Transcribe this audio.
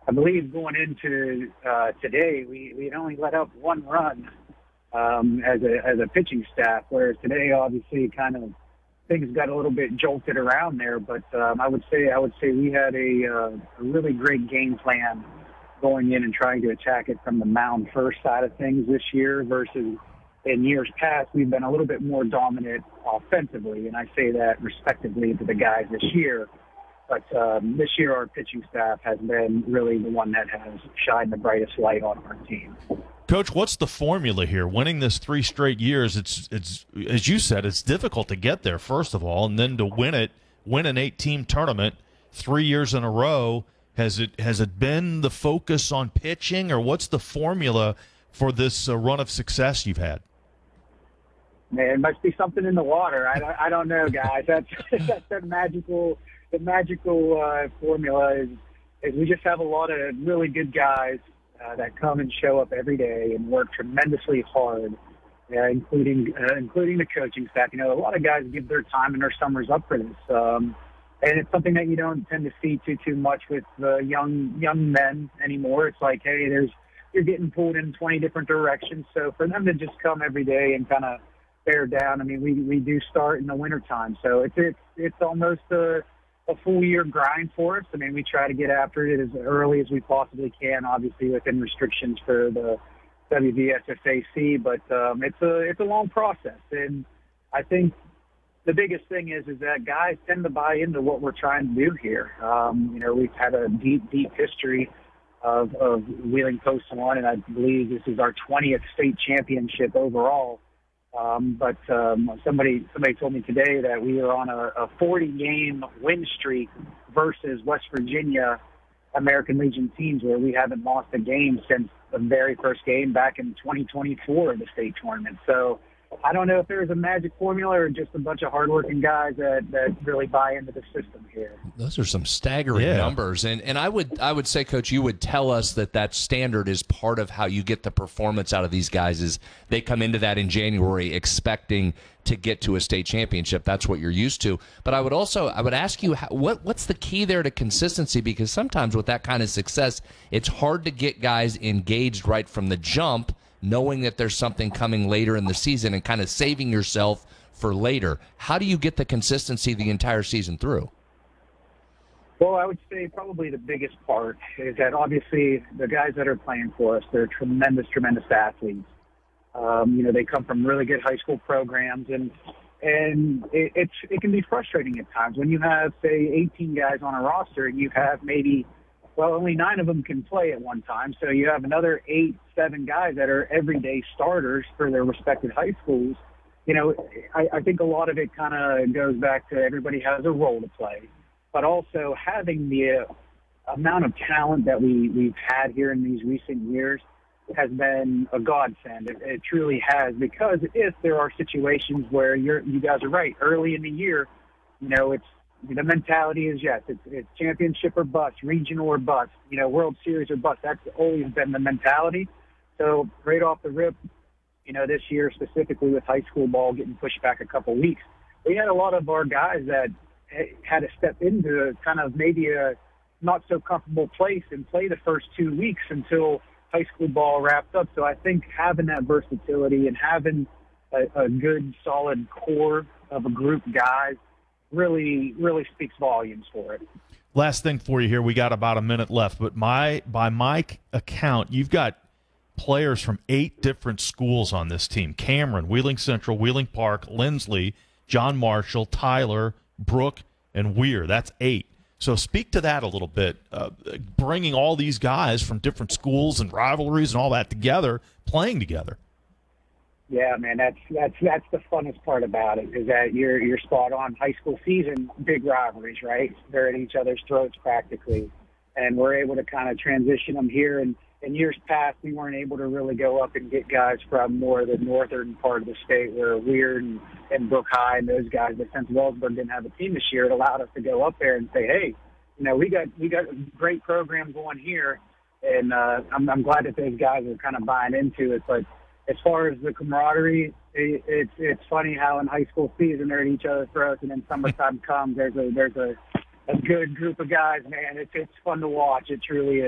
I believe going into today, we had only let up one run as a pitching staff, whereas today, obviously, kind of things got a little bit jolted around there. But I would say we had a really great game plan going in and trying to attack it from the mound first side of things this year versus in years past, we've been a little bit more dominant offensively, and I say that respectively to the guys this year. But this year, our pitching staff has been really the one that has shined the brightest light on our team. Coach, what's the formula here? Winning this 3 straight years, it's as you said, it's difficult to get there, first of all, and then to win an 8-team tournament 3 years in a row. Has it been the focus on pitching, or what's the formula for this run of success you've had? Man, it must be something in the water. I don't know, guys. That's the magical formula is we just have a lot of really good guys that come and show up every day and work tremendously hard, including the coaching staff. You know, a lot of guys give their time and their summers up for this, and it's something that you don't tend to see too much with young men anymore. It's like, hey, you're getting pulled in 20 different directions. So for them to just come every day and kind of bear down, I mean, we do start in the wintertime, so it's almost a full year grind for us. I mean, we try to get after it as early as we possibly can, obviously within restrictions for the WVSSAC, but it's a long process. And I think the biggest thing is that guys tend to buy into what we're trying to do here. You know, we've had a deep history of Wheeling Post 1, and I believe this is our 20th state championship overall. But somebody told me today that we are on a 40-game win streak versus West Virginia American Legion teams, where we haven't lost a game since the very first game back in 2024 of the state tournament. So I don't know if there's a magic formula or just a bunch of hardworking guys that really buy into the system here. Those are some staggering numbers. And I would say, Coach, you would tell us that standard is part of how you get the performance out of these guys is they come into that in January expecting to get to a state championship. That's what you're used to. But I would ask you, what's the key there to consistency? Because sometimes with that kind of success, it's hard to get guys engaged right from the jump, knowing that there's something coming later in the season and kind of saving yourself for later. How do you get the consistency the entire season through? Well, I would say probably the biggest part is that obviously the guys that are playing for us, they're tremendous athletes. You know, they come from really good high school programs, and it can be frustrating at times when you have, say, 18 guys on a roster and you have maybe, well, only 9 of them can play at one time. So you have another 7 guys that are everyday starters for their respective high schools. You know, I think a lot of it kind of goes back to everybody has a role to play, but also having the amount of talent that we've had here in these recent years has been a godsend. It truly has, because if there are situations where you guys are right, early in the year, you know, the mentality is, yes, it's championship or bust, regional or bust, you know, World Series or bust. That's always been the mentality. So right off the rip, you know, this year specifically with high school ball getting pushed back a couple weeks, we had a lot of our guys that had to step into kind of maybe a not so comfortable place and play the first 2 weeks until high school ball wrapped up. So I think having that versatility and having a good, solid core of a group of guys really speaks volumes for it. Last thing for you here. We got about a minute left, but by my account, you've got players from 8 different schools on this team: Cameron, Wheeling Central, Wheeling Park, Lindsley, John Marshall, Tyler, Brooke, and Weir. That's 8. So speak to that a little bit, bringing all these guys from different schools and rivalries and all that together, playing together. Yeah, man, that's the funnest part about it, is that you're spot on. High school season, big rivalries, right? They're at each other's throats practically, and we're able to kind of transition them here. And in years past, we weren't able to really go up and get guys from more of the northern part of the state, where Weird and Brook High and those guys, but since Wellsburg didn't have a team this year, it allowed us to go up there and say, hey, you know, we got a great program going here, and I'm glad that those guys are kind of buying into it. But as far as the camaraderie, it's funny how in high school season they're at each other's throats, and then summertime comes, there's a good group of guys, man. It's fun to watch. It truly is.